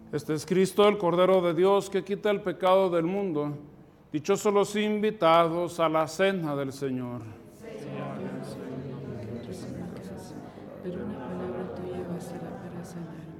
Este es Cristo, el Cordero de Dios, que quita el pecado del mundo. Dichosos los invitados a la cena del Señor. Pero una palabra tuya bastará para sanarme.